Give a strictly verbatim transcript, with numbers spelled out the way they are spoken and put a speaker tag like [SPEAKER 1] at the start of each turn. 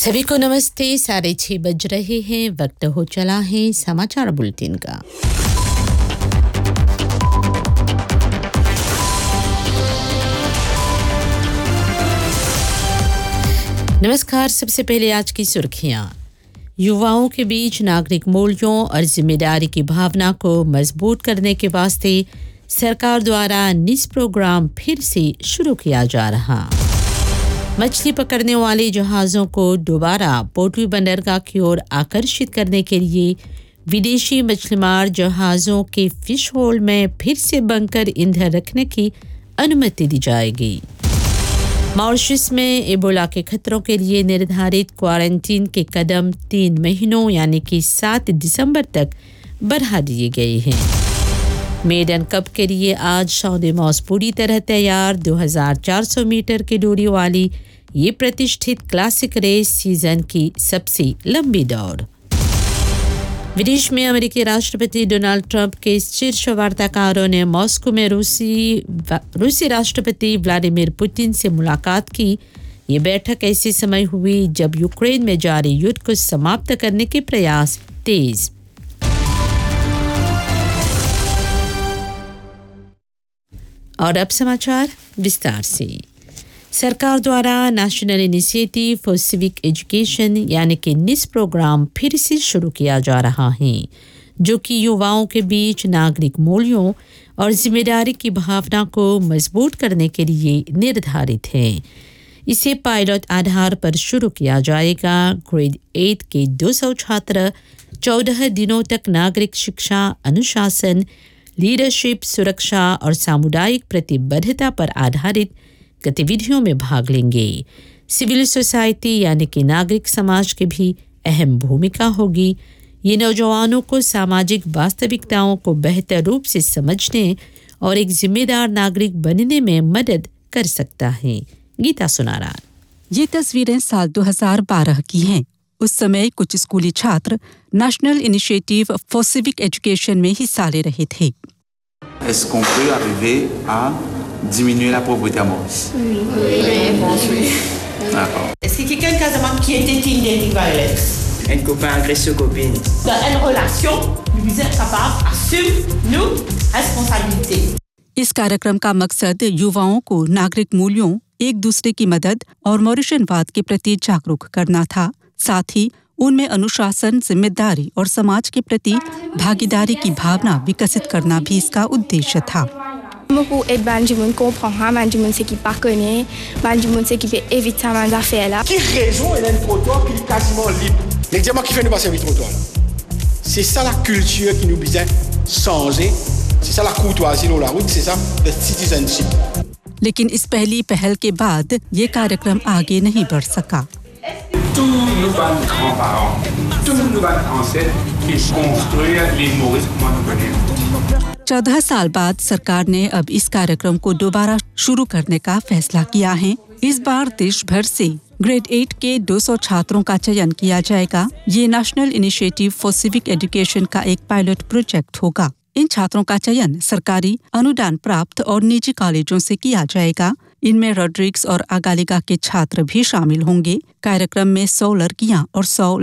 [SPEAKER 1] सभी को नमस्ते। साढ़े छः बज रहे हैं, वक्त हो चला है समाचार बुलेटिन का। नमस्कार। सबसे पहले आज की सुर्खियां। युवाओं के बीच नागरिक मूल्यों और जिम्मेदारी की भावना को मजबूत करने के वास्ते सरकार द्वारा निस प्रोग्राम फिर से शुरू किया जा रहा। मछली पकड़ने वाले जहाज़ों को दोबारा पोर्टवी बंदरगाह की ओर आकर्षित करने के लिए विदेशी मछलीमार जहाज़ों के फिश होल में फिर से बंकर ईंधन रखने की अनुमति दी जाएगी। मॉरिशस में एबोला के खतरों के लिए निर्धारित क्वारंटीन के कदम तीन महीनों यानी कि सात दिसंबर तक बढ़ा दिए गए हैं। मेडन कप के लिए आज शौदेमौस पूरी तरह तैयार। दो हज़ार चार सौ मीटर की दूरी वाली ये प्रतिष्ठित क्लासिक रेस सीजन की सबसे लंबी दौड़। विदेश में अमेरिकी राष्ट्रपति डोनाल्ड ट्रंप के शीर्ष वार्ताकारों ने मॉस्को में रूसी रूसी राष्ट्रपति व्लादिमीर पुतिन से मुलाकात की। ये बैठक ऐसे समय हुई जब यूक्रेन में जारी युद्ध को समाप्त करने के प्रयास तेज। और अब समाचार विस्तार से। सरकार द्वारा national initiative for civic education यानी कि निस प्रोग्राम फिर से शुरू किया जा रहा है, जो कि युवाओं के बीच नागरिक मूल्यों और जिम्मेदारी की भावना को मजबूत करने के लिए निर्धारित है। इसे पायलट आधार पर शुरू किया जाएगा। ग्रेड एट के दो सौ छात्र चौदह दिनों तक नागरिक शिक्षा, अनुशासन, लीडरशिप, सुरक्षा और सामुदायिक प्रतिबद्धता पर आधारित गतिविधियों में भाग लेंगे। सिविल सोसाइटी यानी कि नागरिक समाज की भी अहम भूमिका होगी। ये नौजवानों को सामाजिक वास्तविकताओं को बेहतर रूप से समझने और एक जिम्मेदार नागरिक बनने में मदद कर सकता है। गीता सुनारा।
[SPEAKER 2] ये तस्वीरें साल दो हज़ार बारह की हैं। उस समय कुछ स्कूली छात्र national initiative for civic education में हिस्सा ले रहे थे।
[SPEAKER 3] Est-ce qu'on peut arriver à diminuer la pauvreté à Maurice?
[SPEAKER 4] Oui. Oui, oui.
[SPEAKER 3] D'accord.
[SPEAKER 5] Est-ce qu'il y a quelqu'un quasiment qui était teenage violence?
[SPEAKER 6] Un copain agressé copine.
[SPEAKER 5] Dans une relation, vous êtes capable d'assumer nos responsabilités.
[SPEAKER 2] इस कार्यक्रम का मकसद युवाओं को नागरिक मूल्यों, एक दूसरे की मदद और मॉरिशनवाद के प्रति जागरूक करना था। साथ ही उनमें अनुशासन, जिम्मेदारी और समाज के प्रति भागीदारी की भावना विकसित करना भी इसका उद्देश्य था।
[SPEAKER 4] Pour être ban du monde comprend ban du monde c'est qui pas connaît, ban du monde c'est qui fait éviter ces affaires là.
[SPEAKER 7] Qui raison il y a un trottoir qui est quasiment libre. Les diamants qui fait nous passer le trottoir là. C'est ça la culture qui nous besoin changer. C'est ça la courtoisie dans la route, c'est ça le citizenship.
[SPEAKER 2] लेकिन इस पहली पहल के बाद ये कार्यक्रम आगे नहीं बढ़ सका।
[SPEAKER 8] Tous nos grands-parents, tous nos ancêtres qui construisent les Maurice comme nous connaissons.
[SPEAKER 2] चौदह साल बाद सरकार ने अब इस कार्यक्रम को दोबारा शुरू करने का फैसला किया है। इस बार देश भर से ग्रेड एट के दो सौ छात्रों का चयन किया जाएगा। ये national initiative for civic education का एक पायलट प्रोजेक्ट होगा। इन छात्रों का चयन सरकारी, अनुदान प्राप्त और निजी कॉलेजों से किया जाएगा। इनमें रोड्रिग्स और अगालिगा के छात्र भी शामिल होंगे। कार्यक्रम में सौ लड़कियां और सौ